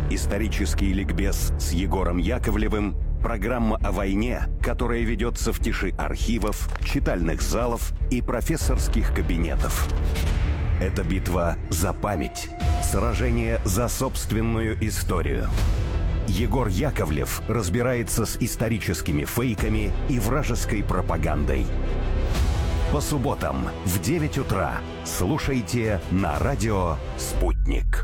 Исторический ликбез с Егором Яковлевым, программа о войне, которая ведется в тиши архивов, читальных залов и профессорских кабинетов. Это битва за память, сражение за собственную историю. Егор Яковлев разбирается с историческими фейками и вражеской пропагандой. По субботам в 9 утра слушайте на радио «Спутник».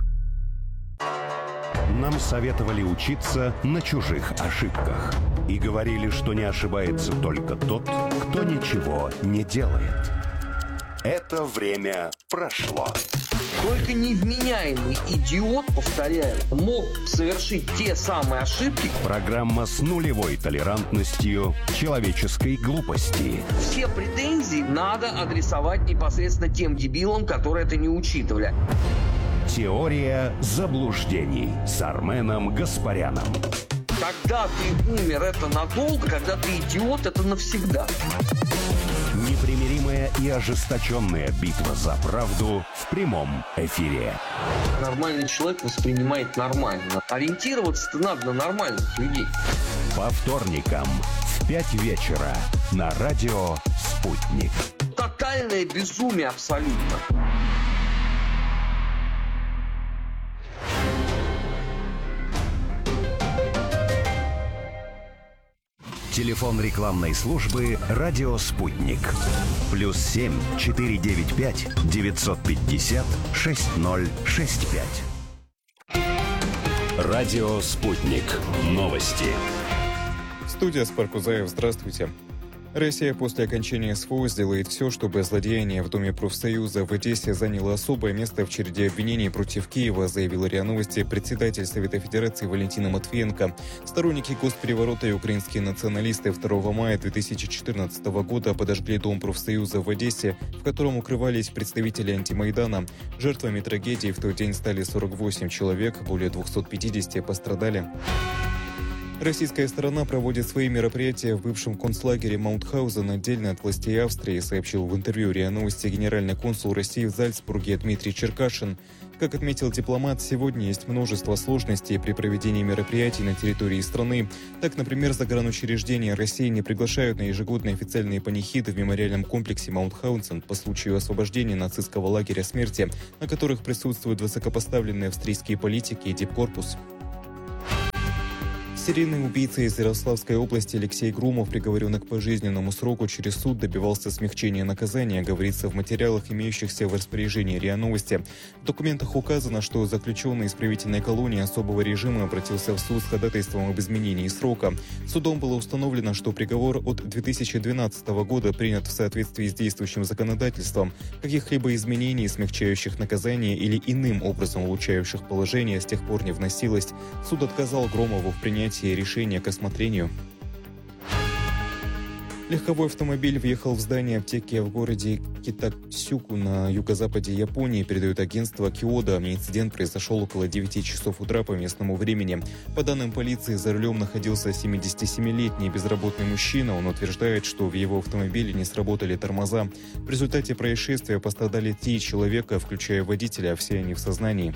Нам советовали учиться на чужих ошибках. И говорили, что не ошибается только тот, кто ничего не делает. Это время прошло. Только невменяемый идиот, повторяю, мог совершить те самые ошибки. Программа с нулевой толерантностью человеческой глупости. Все претензии надо адресовать непосредственно тем дебилам, которые это не учитывали. Теория заблуждений с Арменом Гаспаряном. Когда ты умер, это надолго, когда ты идиот, это навсегда. Непримиримая и ожесточенная битва за правду в прямом эфире. Нормальный человек воспринимает нормально. Ориентироваться-то надо на нормальных людей. По вторникам в 5 вечера на радио «Спутник». Тотальное безумие абсолютно. Телефон рекламной службы «Радио Спутник». +7 495 950 6065. Радио Спутник. Новости. Студия Спаркузаев. Здравствуйте. Россия после окончания СВО сделает все, чтобы злодеяние в Доме профсоюза в Одессе заняло особое место в череде обвинений против Киева, заявил РИА Новости председатель Совета Федерации Валентина Матвиенко. Сторонники госпереворота и украинские националисты 2 мая 2014 года подожгли Дом профсоюза в Одессе, в котором укрывались представители антимайдана. Жертвами трагедии в тот день стали 48 человек, более 250 пострадали. Российская сторона проводит свои мероприятия в бывшем концлагере Маунтхаузен отдельно от властей Австрии, сообщил в интервью РИА Новости генеральный консул России в Зальцбурге Дмитрий Черкашин. Как отметил дипломат, сегодня есть множество сложностей при проведении мероприятий на территории страны. Так, например, загранучреждения России не приглашают на ежегодные официальные панихиды в мемориальном комплексе Маунтхаузен по случаю освобождения нацистского лагеря смерти, на которых присутствуют высокопоставленные австрийские политики и дипкорпус. Серийный убийца из Ярославской области Алексей Громов, приговоренный к пожизненному сроку, через суд добивался смягчения наказания, говорится в материалах, имеющихся в распоряжении РИА Новости. В документах указано, что заключенный исправительной колонии особого режима обратился в суд с ходатайством об изменении срока. Судом было установлено, что приговор от 2012 года принят в соответствии с действующим законодательством. Каких-либо изменений, смягчающих наказание или иным образом улучшающих положение, с тех пор не вносилось. Суд отказал Громову в принятии решения к рассмотрению. Легковой автомобиль въехал в здание аптеки в городе Китаксюку на юго-западе Японии, передает агентство Киода. Инцидент произошел около 9 часов утра по местному времени. По данным полиции, за рулем находился 77-летний безработный мужчина. Он утверждает, что в его автомобиле не сработали тормоза. В результате происшествия пострадали 3 человека, включая водителя, а все они в сознании.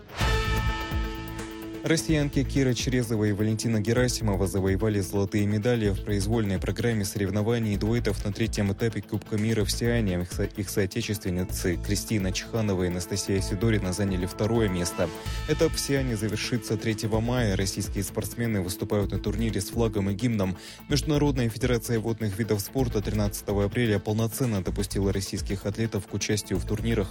Россиянки Кира Черезова и Валентина Герасимова завоевали золотые медали в произвольной программе соревнований дуэтов на 3-м этапе Кубка мира в Сиане. Их соотечественницы Кристина Чханова и Анастасия Сидорина заняли 2-е место. Этап в Сиане завершится 3 мая. Российские спортсмены выступают на турнире с флагом и гимном. Международная федерация водных видов спорта 13 апреля полноценно допустила российских атлетов к участию в турнирах.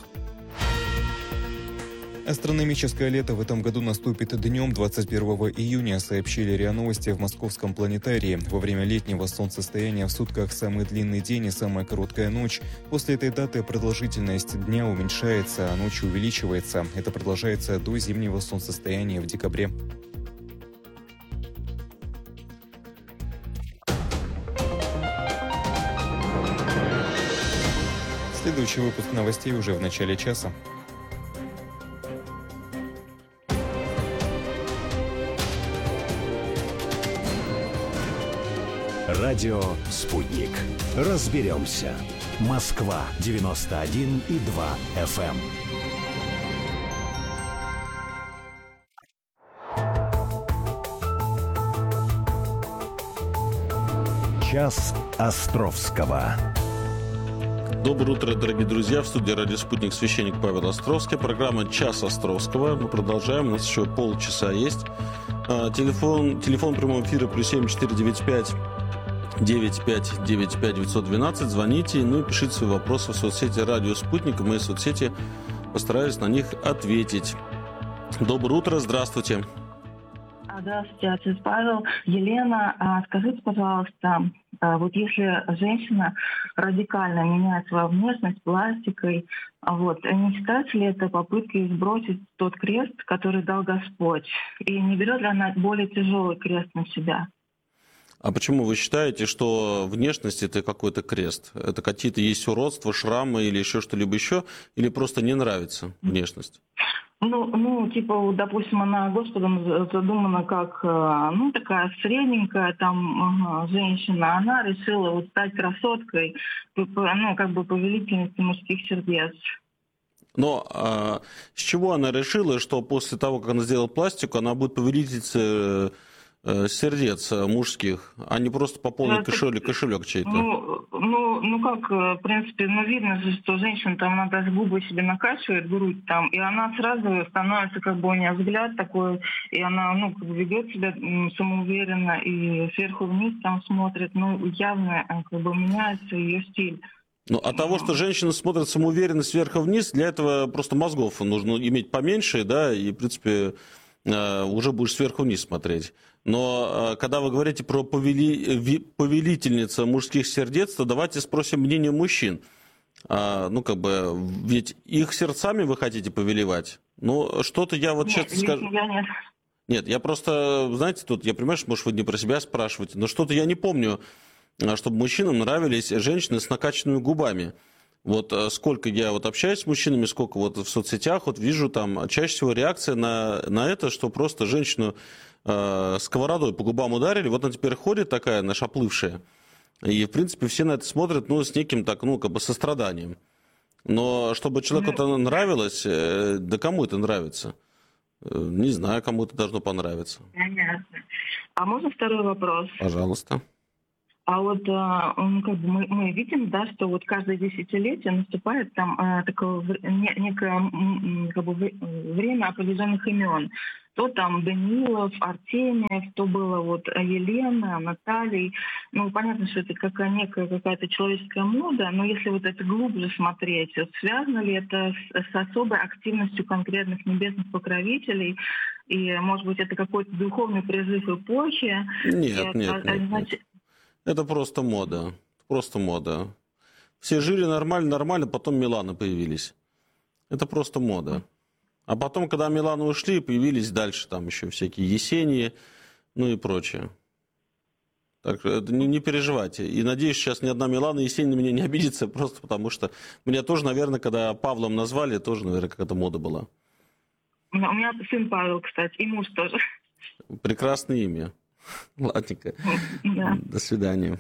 Астрономическое лето в этом году наступит днем 21 июня, сообщили РИА Новости в Московском планетарии. Во время летнего солнцестояния в сутках самый длинный день и самая короткая ночь. После этой даты продолжительность дня уменьшается, а ночь увеличивается. Это продолжается до зимнего солнцестояния в декабре. Следующий выпуск новостей уже в начале часа. Радио «Спутник». Разберемся. Москва 91,2 FM. Час Островского. Доброе утро, дорогие друзья. В студии «Радио Спутник» священник Павел Островский. Программа «Час Островского». Мы продолжаем. У нас еще полчаса есть. Телефон прямого эфира +7 495 9595 912. Звоните, ну и пишите свои вопросы в соцсети «Радио Спутник». Мои соцсети постараюсь на них ответить. Доброе утро, здравствуйте. Здравствуйте, отец Павел. Елена, скажите, пожалуйста, вот если женщина радикально меняет свою внешность пластикой, не считается ли это попыткой сбросить тот крест, который дал Господь? И не берет ли она более тяжелый крест на себя? А почему вы считаете, что внешность – это какой-то крест? Это какие-то есть уродства, шрамы или еще что-либо еще? Или просто не нравится внешность? Допустим, она Господом задумана как, такая средненькая женщина. Она решила стать красоткой, повелительницей мужских сердец. Но с чего она решила, что после того, как она сделала пластику, она будет повелительницей сердец мужских, а не просто пополнить кошелек чей-то? В принципе, видно же, что женщина она даже губы себе накачивает, грудь и она сразу становится, у нее взгляд такой, и она, ведет себя самоуверенно, и сверху вниз смотрит, явно, меняется ее стиль. От того, что женщина смотрит самоуверенно сверху вниз, для этого просто мозгов нужно иметь поменьше, да, и, в принципе, уже будешь сверху вниз смотреть. Но когда вы говорите про повелительницу мужских сердец, то давайте спросим мнение мужчин. Ведь их сердцами вы хотите повелевать? Что-то я честно скажу... Нет, я просто, знаете, тут, я понимаю, что, может, вы не про себя спрашиваете, но что-то я не помню, чтобы мужчинам нравились женщины с накачанными губами. Сколько я общаюсь с мужчинами, сколько в соцсетях вижу, чаще всего реакция на это, что просто женщину сковородой по губам ударили, она теперь ходит такая, оплывшая, и, в принципе, все на это смотрят, с неким, состраданием. Но чтобы человеку это нравилось, да кому это нравится? Не знаю, кому это должно понравиться. Понятно. А можно второй вопрос? Пожалуйста. Мы видим, да, что каждое десятилетие наступает такое некое время определенных имен. То Данилов, Артемьев, то было Елена, Наталья. Понятно, что это какая-то человеческая мода, но если это глубже смотреть, связано ли это с особой активностью конкретных небесных покровителей? И, может быть, это какой-то духовный призыв эпохи? Нет. Это просто мода. Просто мода. Все жили нормально, потом Миланы появились. Это просто мода. А потом, когда Миланы ушли, появились дальше еще всякие Есении, и прочее. Так что не переживайте. И надеюсь, сейчас ни одна Милана и Есения на меня не обидится, просто потому что меня тоже, наверное, когда Павлом назвали, тоже, наверное, какая-то мода была. У меня сын Павел, кстати, и муж тоже. Прекрасное имя. Ладненько. Да. До свидания.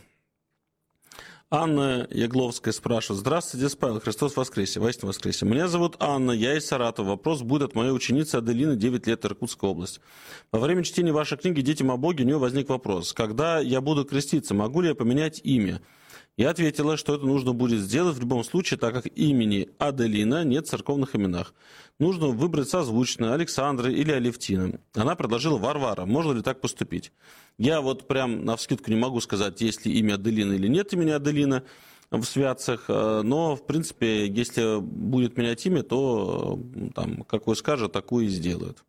Анна Ягловская спрашивает. Здравствуйте, дядя Павел, Христос воскресе, воистину воскресе. Меня зовут Анна, я из Саратова. Вопрос будет от моей ученицы Аделины, 9 лет, Иркутская область. Во время чтения вашей книги «Детям о Боге» у нее возник вопрос. Когда я буду креститься, могу ли я поменять имя? Я ответила, что это нужно будет сделать в любом случае, так как имени Аделина нет в церковных именах. Нужно выбрать созвучное Александра или Алевтина. Она предложила Варвара. Можно ли так поступить? Я прям навскидку не могу сказать, есть ли имя Аделина или нет имени Аделина в святцах, но, в принципе, если будет менять имя, то, какое скажет, такое и сделают.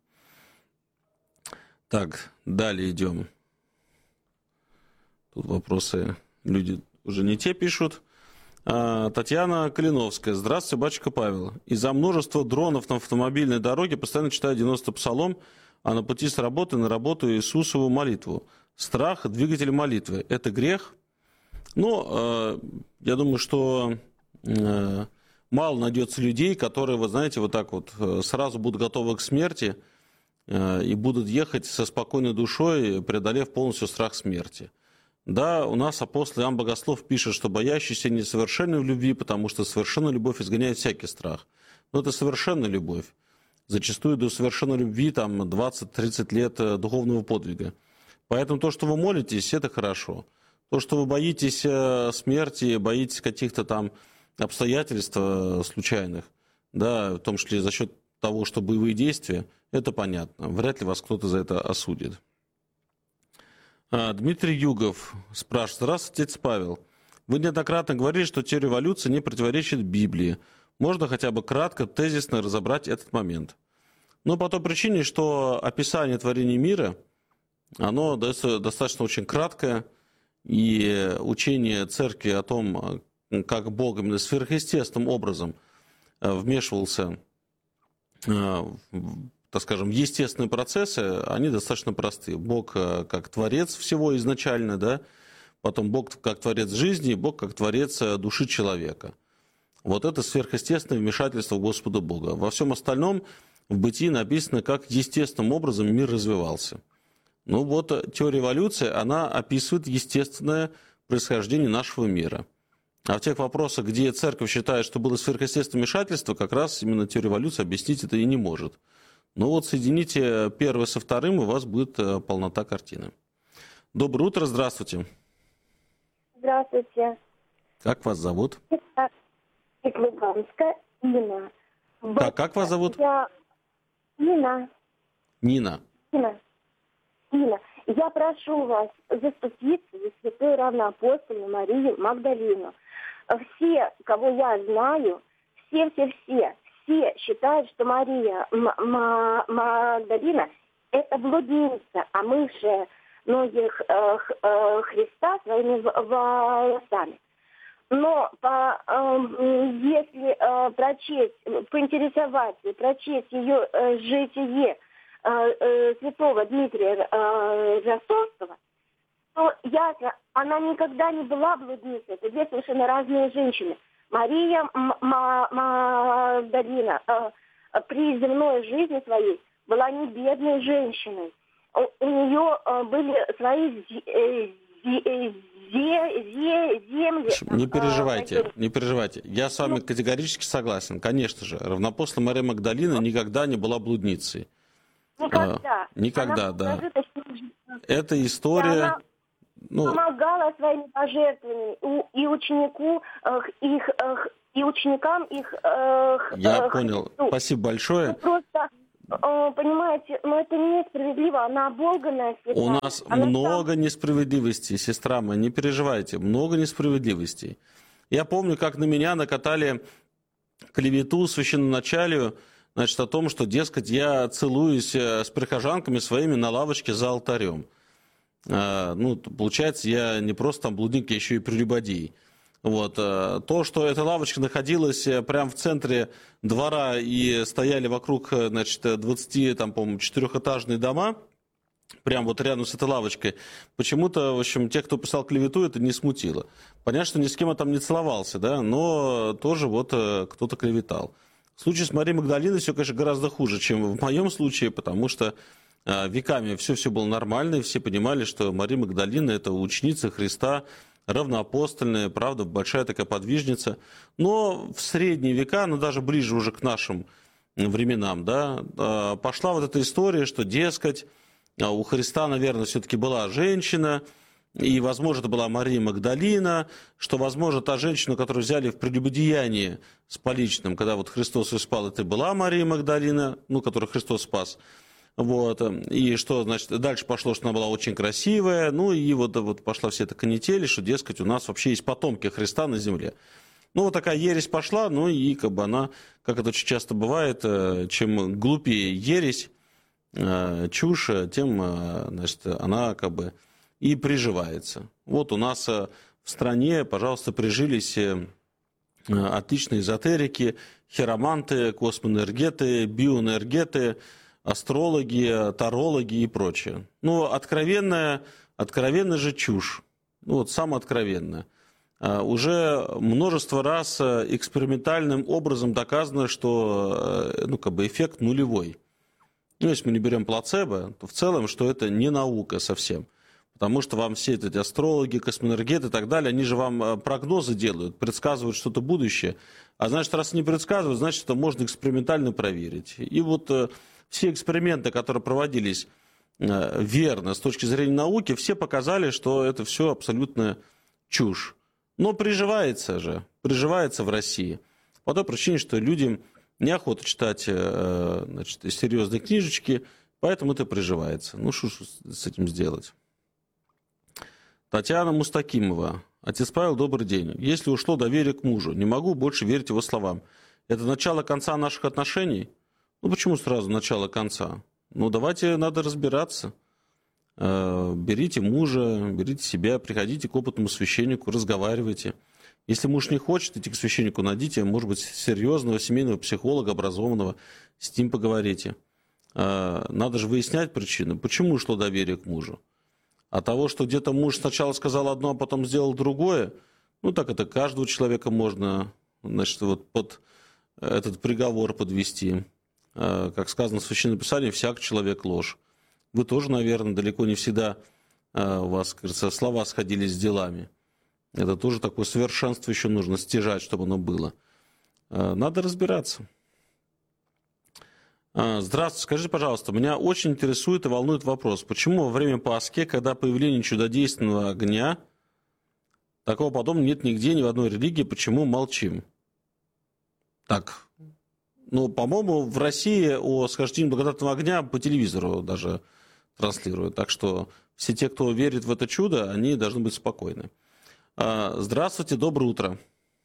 Так, далее идем. Тут вопросы люди уже не те пишут. Татьяна Калиновская. Здравствуйте, батюшка Павел. Из-за множества дронов на автомобильной дороге постоянно читаю 90-й псалом, а на пути с работы на работу Иисусову молитву. Страх – двигатель молитвы. Это грех? Я думаю, что мало найдется людей, которые, сразу будут готовы к смерти и будут ехать со спокойной душой, преодолев полностью страх смерти. Да, у нас апостол Иоанн Богослов пишет, что боящийся несовершенный в любви, потому что совершенная любовь изгоняет всякий страх. Но это совершенная любовь. Зачастую до совершенной любви 20-30 лет духовного подвига. Поэтому то, что вы молитесь, это хорошо. То, что вы боитесь смерти, боитесь каких-то там обстоятельств случайных, да, в том числе за счет того, что боевые действия, это понятно. Вряд ли вас кто-то за это осудит. Дмитрий Югов спрашивает. Здравствуйте, отец Павел. Вы неоднократно говорили, что теория эволюции не противоречит Библии. Можно хотя бы кратко, тезисно разобрать этот момент? Но по той причине, что описание творения мира, оно достаточно очень краткое, и учение церкви о том, как Бог именно сверхъестественным образом вмешивался, так скажем, в естественные процессы, они достаточно простые. Бог как творец всего изначально, да, потом Бог как творец жизни, Бог как творец души человека. Вот это сверхъестественное вмешательство Господа Бога. Во всем остальном в бытии написано, как естественным образом мир развивался. Ну вот теория эволюции, она описывает естественное происхождение нашего мира. А в тех вопросах, где церковь считает, что было сверхъестественное вмешательство, как раз именно теория эволюции объяснить это и не может. Ну вот соедините первое со вторым, и у вас будет полнота картины. Доброе утро, здравствуйте. Здравствуйте. Как вас зовут? Из Луганска, Нина. Как вас зовут? Нина. Нина. Нина. Я прошу вас заступиться за святую равноапостольную Марию Магдалину. Все, кого я знаю, все считают, что Мария Магдалина – это блудница, омывшая многих Христа своими волосами. Но если прочесть ее житие святого Дмитрия Ростовского, то ясно, она никогда не была блудницей. Это две совершенно разные женщины. Мария Магдалина при земной жизни своей была не бедной женщиной. У нее были свои земли. Не переживайте. Я с вами категорически согласен. Конечно же, равноапостольная Мария Магдалина никогда не была блудницей. Никогда, да. Это история... Помогала своими пожертвованиями и ученикам их. Я понял. Спасибо большое. Просто, понимаете, это несправедливо. Она оболганная святая. У нас много несправедливостей, сестра моя, не переживайте. Много несправедливостей. Я помню, как на меня накатали клевету священноначалию, значит, о том, что, дескать, я целуюсь с прихожанками своими на лавочке за алтарем. Получается, я не просто там блудник, я еще и прелюбодей. Вот. То, что эта лавочка находилась прямо в центре двора и стояли вокруг, значит, 20, там, по-моему, 4-этажные дома, прямо вот рядом с этой лавочкой, почему-то, в общем, тех, кто писал клевету, это не смутило. Понятно, что ни с кем я там не целовался, да, но тоже вот кто-то клеветал. В случае с Марией Магдалиной все, конечно, гораздо хуже, чем в моем случае, потому что веками все было нормально, и все понимали, что Мария Магдалина – это ученица Христа, равноапостольная, правда, большая такая подвижница. Но в средние века, даже ближе уже к нашим временам, да, пошла вот эта история, что, дескать, у Христа, наверное, все-таки была женщина, и, возможно, это была Мария Магдалина, что, возможно, та женщина, которую взяли в прелюбодеянии с поличным, когда вот Христос испал, это была Мария Магдалина, которую Христос спас. Вот. И что, значит, дальше пошло, что она была очень красивая, и вот пошла вся эта канитель, что, дескать, у нас вообще есть потомки Христа на земле. Вот такая ересь пошла, и как бы она, как это очень часто бывает, чем глупее ересь, чушь, тем, значит, она как бы и приживается. Вот у нас в стране, пожалуйста, прижились отличные эзотерики, хироманты, космоэнергеты, биоэнергеты, астрологи, тарологи и прочее. Откровенная же чушь. Самая откровенная. Уже множество раз экспериментальным образом доказано, что эффект нулевой. Если мы не берем плацебо, то в целом, что это не наука совсем. Потому что вам все эти астрологи, космоэнергеты и так далее, они же вам прогнозы делают, предсказывают что-то будущее. А значит, раз не предсказывают, значит, это можно экспериментально проверить. И вот все эксперименты, которые проводились верно с точки зрения науки, все показали, что это все абсолютно чушь. Но приживается в России. По той причине, что людям неохота читать серьезные книжечки, поэтому это приживается. Ну, что с этим сделать? Татьяна Мустакимова. Отец Павел, добрый день. Если ушло доверие к мужу, не могу больше верить его словам. Это начало конца наших отношений? Ну, почему сразу начало конца? Ну, давайте надо разбираться. Берите мужа, берите себя, приходите к опытному священнику, разговаривайте. Если муж не хочет идти к священнику, найдите, может быть, серьезного семейного психолога, образованного, с ним поговорите. Надо же выяснять причину, почему ушло доверие к мужу. От того, что где-то муж сначала сказал одно, а потом сделал другое, ну так это каждого человека можно, значит, вот под этот приговор подвести. Как сказано в Священном Писании, всяк человек ложь. Вы тоже, наверное, далеко не всегда у вас, кажется, слова сходились с делами. Это тоже такое совершенство еще нужно стяжать, чтобы оно было. Надо разбираться. Здравствуйте, скажите, пожалуйста, меня очень интересует и волнует вопрос, почему во время Пасхи, когда появление чудодейственного огня, такого подобного нет нигде, ни в одной религии, почему молчим? Так, ну, по-моему, в России о схождении благодатного огня по телевизору даже транслируют, так что все те, кто верит в это чудо, они должны быть спокойны. Здравствуйте, доброе утро.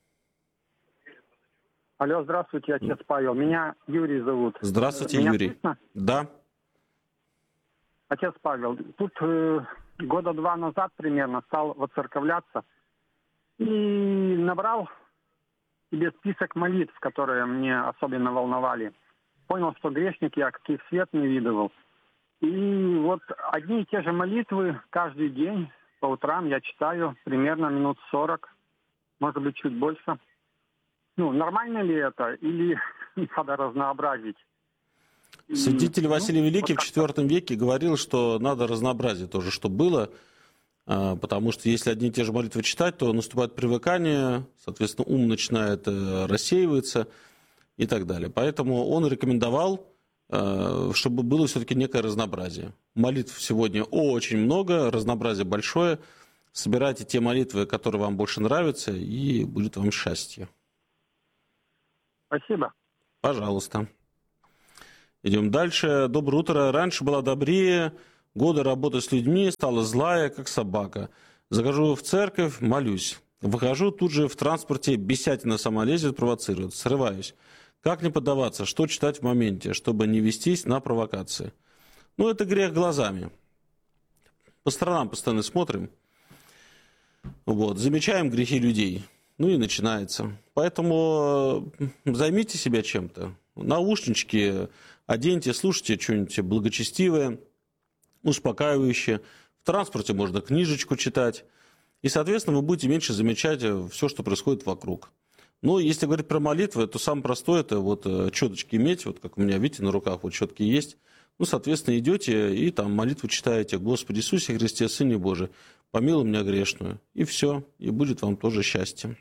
Алло, здравствуйте, отец Павел. Меня Юрий зовут. Здравствуйте, Меня Юрий. слышно? Да. Отец Павел, тут года 2 назад примерно стал воцерковляться и набрал себе список молитв, которые мне особенно волновали. Понял, что грешник я, каких свет не видывал. И вот одни и те же молитвы каждый день по утрам я читаю примерно минут 40, может быть, чуть больше. Ну, нормально ли это или надо разнообразить? Святитель Василий Великий в IV веке говорил, что надо разнообразие тоже, что было, потому что если одни и те же молитвы читать, то наступает привыкание, соответственно, ум начинает рассеиваться и так далее. Поэтому он рекомендовал, чтобы было все-таки некое разнообразие. Молитв сегодня очень много, разнообразие большое. Собирайте те молитвы, которые вам больше нравятся, и будет вам счастье. Спасибо. Пожалуйста. Идем дальше. Доброе утро. Раньше была добрее, годы работы с людьми, стала злая, как собака. Захожу в церковь, молюсь. Выхожу, тут же в транспорте бесятина сама лезет, провоцирует. Срываюсь. Как не поддаваться? Что читать в моменте, чтобы не вестись на провокации? Ну, это грех глазами. По сторонам постоянно смотрим. Вот. Замечаем грехи людей. Ну и начинается. Поэтому займите себя чем-то. Наушнички оденьте, слушайте что-нибудь благочестивое, успокаивающее. В транспорте можно книжечку читать. И, соответственно, вы будете меньше замечать все, что происходит вокруг. Но если говорить про молитвы, то самое простое, это вот четочки иметь, вот как у меня, видите, на руках вот четки есть. Ну, соответственно, идете и там молитву читаете. Господи Иисусе Христе, Сыне Божий, помилуй меня грешную. И все, и будет вам тоже счастье.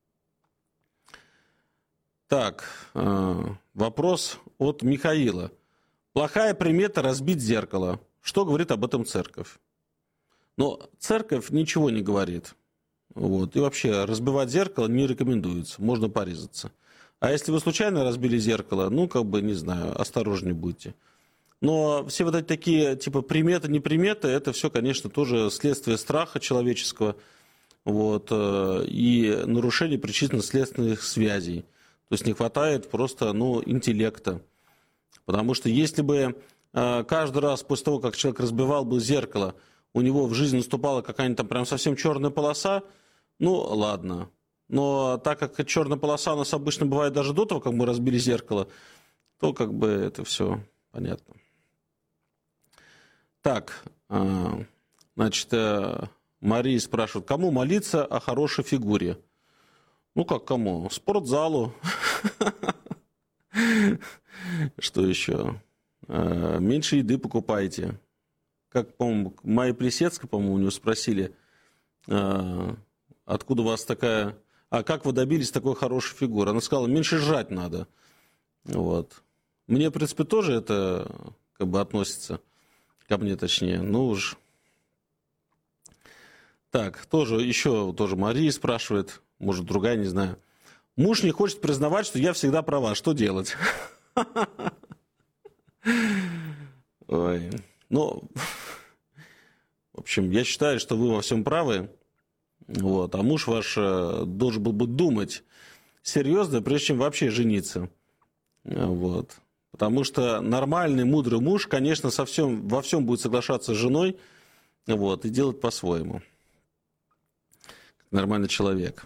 Так, вопрос от Михаила. Плохая примета разбить зеркало. Что говорит об этом церковь? Но церковь ничего не говорит. Вот. И вообще разбивать зеркало не рекомендуется. Можно порезаться. А если вы случайно разбили зеркало, ну, как бы, не знаю, осторожнее будьте. Но все вот эти такие, типа, приметы, не приметы, это все, конечно, тоже следствие страха человеческого. Вот, и нарушение причинно-следственных связей. То есть не хватает просто, ну, интеллекта. Потому что если бы каждый раз после того, как человек разбивал бы зеркало, у него в жизни наступала какая-нибудь там прям совсем черная полоса, ну, ладно. Но так как черная полоса у нас обычно бывает даже до того, как мы разбили зеркало, то как бы это все понятно. Так, значит, Мария спрашивает, кому молиться о хорошей фигуре? Ну, как кому? Спортзалу. Что еще? Меньше еды покупайте. Как, по-моему, Майя Плесецкая, по-моему, у нее спросили, откуда у вас такая... А как вы добились такой хорошей фигуры? Она сказала, меньше жрать надо. Вот. Мне, в принципе, тоже это как бы относится. Ко мне точнее. Ну уж. Так, тоже Мария спрашивает, может, другая, не знаю. Муж не хочет признавать, что я всегда права. Что делать? Ой. Ну, в общем, я считаю, что вы во всем правы. Вот, а муж ваш должен был бы думать серьезно, прежде чем вообще жениться. Вот. Потому что нормальный, мудрый муж, конечно, во всем будет соглашаться с женой, вот, и делать по-своему. Нормальный человек.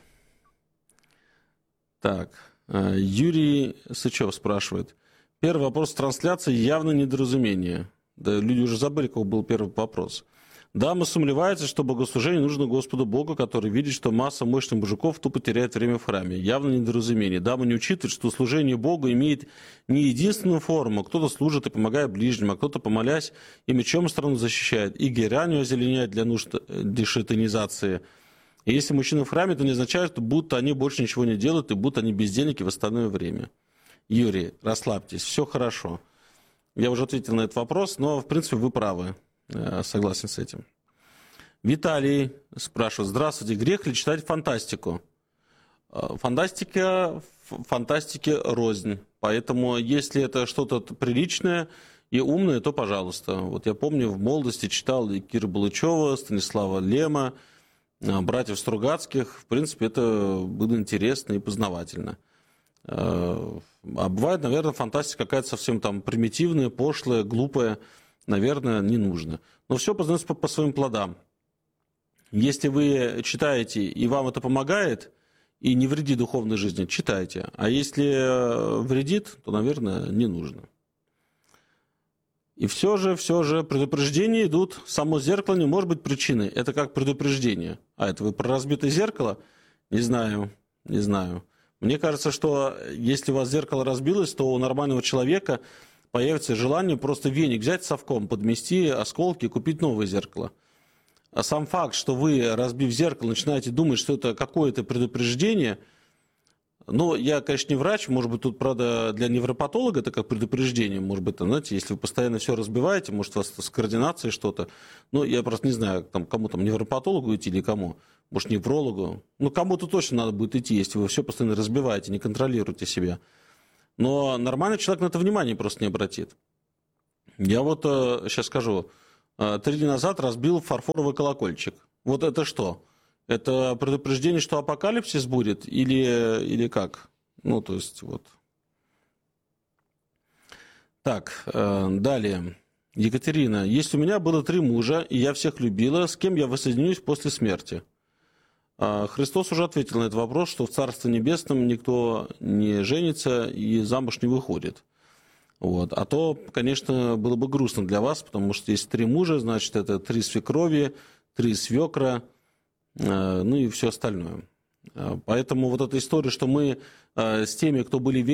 Так, Юрий Сычев спрашивает. Первый вопрос трансляции явно недоразумение. Да, люди уже забыли, какой был первый вопрос. Дама сомневается, что богослужение нужно Господу Богу, который видит, что масса мощных мужиков тупо теряет время в храме. Явно недоразумение. Дама не учитывает, что служение Богу имеет не единственную форму. Кто-то служит и помогает ближним, а кто-то, помолясь, и мечом страну защищает, и геранью озеленяет для нужд дешетанизации. И если мужчина в храме, то не означает, что будто они больше ничего не делают, и будто они бездельники в остальное время. Юрий, расслабьтесь, все хорошо. Я уже ответил на этот вопрос, но, в принципе, вы правы. Согласен с этим. Виталий спрашивает. Здравствуйте, грех ли читать фантастику? Фантастике рознь. Поэтому, если это что-то приличное и умное, то пожалуйста. Вот я помню, в молодости читал и Кира Балычева, Станислава Лема, братьев Стругацких. В принципе, это было интересно и познавательно. А бывает, наверное, фантастика какая-то совсем там примитивная, пошлая, глупая. Наверное, не нужно. Но все познается по своим плодам. Если вы читаете, и вам это помогает, и не вредит духовной жизни, читайте. А если вредит, то, наверное, не нужно. И все же предупреждения идут. Само зеркало не может быть причиной. Это как предупреждение. А это вы про разбитое зеркало? Не знаю. Мне кажется, что если у вас зеркало разбилось, то у нормального человека появится желание просто веник взять совком, подмести осколки и купить новое зеркало. А сам факт, что вы, разбив зеркало, начинаете думать, что это какое-то предупреждение, ну, я, конечно, не врач, может быть, тут, правда, для невропатолога это как предупреждение, может быть, знаете, если вы постоянно все разбиваете, может, у вас с координацией что-то, ну, я просто не знаю, кому там, невропатологу идти или кому, может, неврологу, ну, кому-то точно надо будет идти, если вы все постоянно разбиваете, не контролируете себя. Но нормальный человек на это внимание просто не обратит. Я вот сейчас скажу, 3 дня назад разбил фарфоровый колокольчик. Вот это что? Это предупреждение, что апокалипсис будет или как? Ну, то есть, вот. Так, далее. Екатерина. Если у меня было 3 мужа, и я всех любила, с кем я воссоединюсь после смерти? Христос уже ответил на этот вопрос, что в Царстве Небесном никто не женится и замуж не выходит. Вот. А то, конечно, было бы грустно для вас, потому что если 3 мужа, значит, это 3 свекрови, 3 свекра, ну и все остальное. Поэтому вот эта история, что мы с теми, кто были